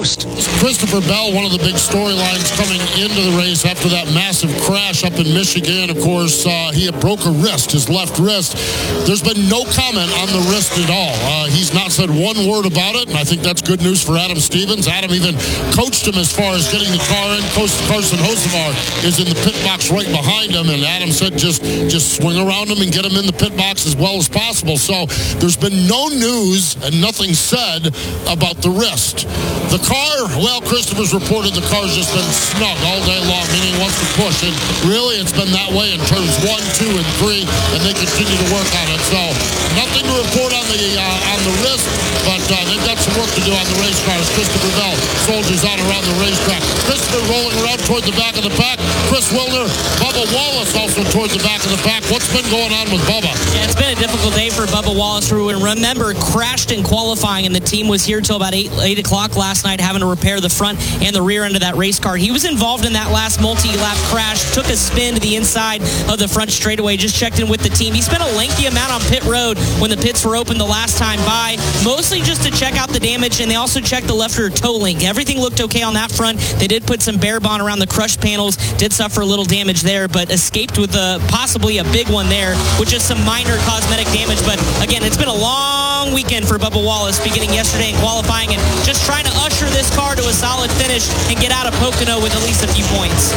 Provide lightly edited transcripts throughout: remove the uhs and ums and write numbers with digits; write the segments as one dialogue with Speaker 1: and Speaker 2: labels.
Speaker 1: Post.
Speaker 2: Christopher Bell, one of the big storylines coming into the race after that massive crash up in Michigan. Of course, he had broke a wrist, his left wrist. There's been no comment on the wrist at all. He's not said one word about it, and I think that's good news for Adam Stevens. Adam even coached him as far as getting the car in. Carson Hocevar is in the pit box right behind him, and Adam said just swing around him and get him in the pit box as well as possible. So there's been no news and nothing said about the wrist. The car, well, Christopher's reported the car's just been snug all day long, meaning he wants to push. And really, it's been that way in turns 1, 2, and 3, and they continue to work on it. So nothing to report on the wrist, but they've got some work to do on the race cars. Christopher Bell soldiers on around the racetrack. Christopher rolling around toward the back of the pack. Chris Wilner, Bubba Wallace also toward the back of the pack. What's been going on with Bubba?
Speaker 3: Yeah, it's been a difficult day for Bubba Wallace, who, remember, crashed in qualifying, and the team was here till about 8 o'clock last night having to repair the front and the rear end of that race car. He was involved in that last multi-lap crash, took a spin to the inside of the front straightaway, just checked in with the team. He spent a lengthy amount on pit road when the pits were open the last time by, mostly just to check out the damage, and they also checked the left rear toe link. Everything looked okay on that front. They did put some bare bond around the crushed panels, did suffer a little damage there, but escaped with possibly a big one there, with just some minor cosmetic damage. But again, it's been a long weekend for Bubba Wallace, beginning yesterday in qualifying and just trying to usher this car to a solid finish and get out of Pocono with at least a few points.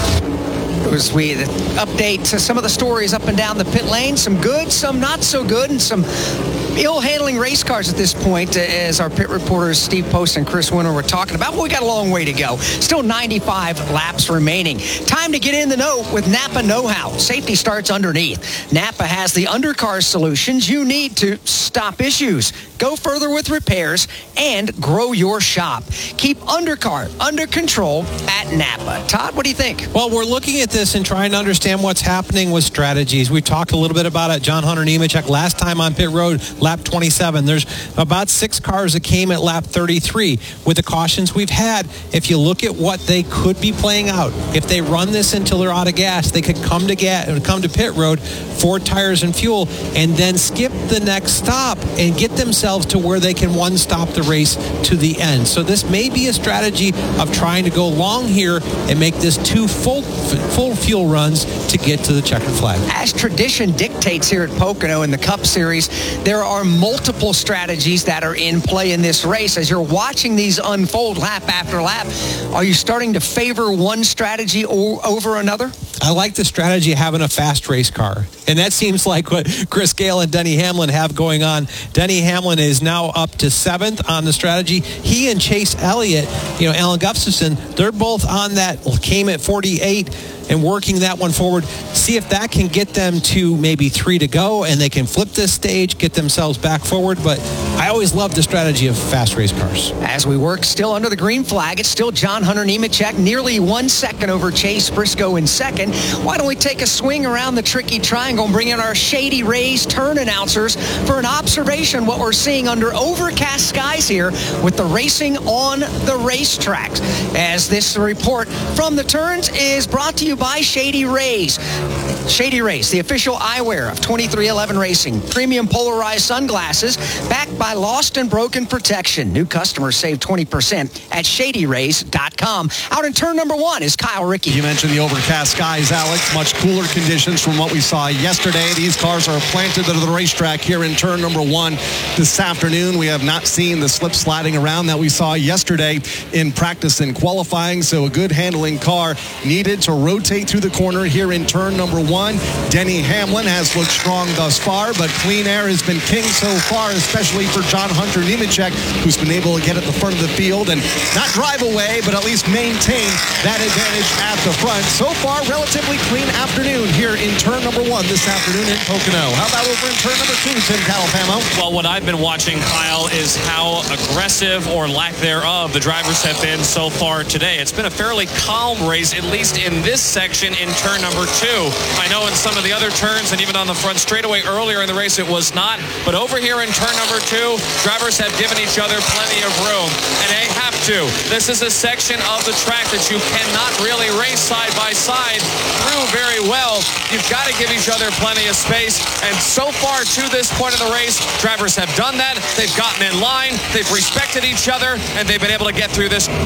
Speaker 1: As we update some of the stories up and down the pit lane, some good, some not so good, and some ill-handling race cars at this point, as our pit reporters Steve Post and Chris Winter were talking about. But we got a long way to go. Still 95 laps remaining. Time to get in the know with Napa Know-How. Safety starts underneath. Napa has the undercar solutions you need to stop issues, go further with repairs, and grow your shop. Keep undercar under control at Napa. Todd, what do you think?
Speaker 4: Well, we're looking at this and trying to understand what's happening with strategies. We talked a little bit about it. John Hunter Nemechek last time on pit road, lap 27. There's about 6 cars that came at lap 33. With the cautions we've had, if you look at what they could be playing out, if they run this until they're out of gas, they could come to pit road, 4 tires and fuel, and then skip the next stop and get themselves to where they can one-stop the race to the end. So this may be a strategy of trying to go long here and make this 2 full fuel runs to get to the checkered flag.
Speaker 1: As tradition dictates here at Pocono in the Cup Series, there are multiple strategies that are in play in this race. As you're watching these unfold lap after lap, are you starting to favor one strategy over another?
Speaker 4: I like the strategy of having a fast race car. And that seems like what Chris Gale and Denny Hamlin have going on. Denny Hamlin is now up to 7th on the strategy. He and Chase Elliott, Alan Gustafson, they're both on that, came at 48 and working that one forward. See if that can get them to maybe 3 to go and they can flip this stage, get themselves back forward. But I always love the strategy of fast race cars.
Speaker 1: As we work still under the green flag, it's still John Hunter Nemechek, nearly 1 second over Chase Briscoe in second. Why don't we take a swing around the tricky triangle and bring in our Shady Rays turn announcers for an observation what we're seeing under overcast skies here with the racing on the racetracks. As this report from the turns is brought to you by Shady Rays. Shady Rays, the official eyewear of 23XI Racing. Premium polarized sunglasses backed by Lost and Broken protection. New customers save 20% at ShadyRays.com. Out in turn number 1 is Kyle Rickey.
Speaker 5: You mentioned the overcast skies, Alex. Much cooler conditions from what we saw yesterday. These cars are planted to the racetrack here in turn number 1 this afternoon. We have not seen the slip sliding around that we saw yesterday in practice and qualifying, so a good handling car needed to rotate through the corner here in turn number 1. Denny Hamlin has looked strong thus far, but clean air has been king so far, especially for John Hunter Nemechek, who's been able to get at the front of the field and not drive away, but at least maintain that advantage at the front. So far, relatively clean afternoon here in turn number 1 this afternoon in Pocono. How about over in turn number 2, Tim Calapamo?
Speaker 6: Well, what I've been watching, Kyle, is how aggressive or lack thereof the drivers have been so far today. It's been a fairly calm race, at least in this section in turn number 2. I know in some of the other turns and even on the front straightaway earlier in the race it was not, but over here in turn number 2, drivers have given each other plenty of room, and they have to. This is a section of the track that you cannot really race side by side through very well. You've got to give each other plenty of space, and so far to this point of the race, drivers have done that. They've gotten in line, they've respected each other, and they've been able to get through this